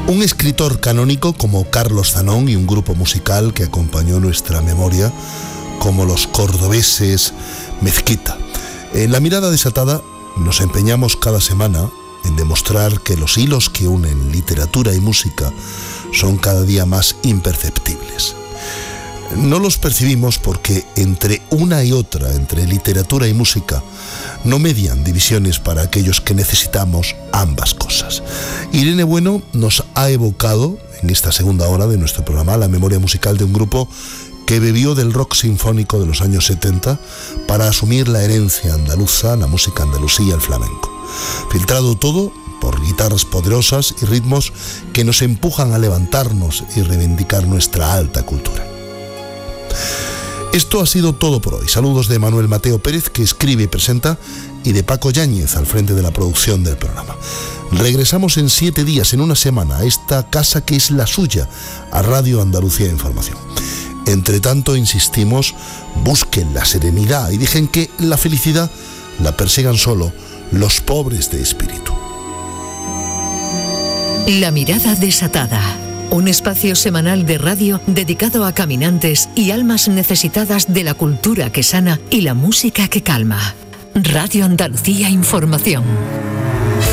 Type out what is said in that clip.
Un escritor canónico como Carlos Zanón y un grupo musical que acompañó nuestra memoria, como los cordobeses Mezquita. En La Mirada Desatada nos empeñamos cada semana en demostrar que los hilos que unen literatura y música son cada día más imperceptibles. No los percibimos porque entre una y otra, entre literatura y música, no median divisiones para aquellos que necesitamos ambas cosas. Irene Bueno nos ha evocado en esta segunda hora de nuestro programa la memoria musical de un grupo que bebió del rock sinfónico de los años 70 para asumir la herencia andaluza, la música andalusí y el flamenco. Filtrado todo por guitarras poderosas y ritmos que nos empujan a levantarnos y reivindicar nuestra alta cultura. Esto ha sido todo por hoy. Saludos de Manuel Mateo Pérez, que escribe y presenta, y de Paco Yáñez al frente de la producción del programa. Regresamos en 7 días, en una semana, a esta casa que es la suya, a Radio Andalucía Información. Entre tanto, insistimos, busquen la serenidad y dejen que la felicidad la persigan solo los pobres de espíritu. La Mirada Desatada. Un espacio semanal de radio dedicado a caminantes y almas necesitadas de la cultura que sana y la música que calma. Radio Andalucía Información.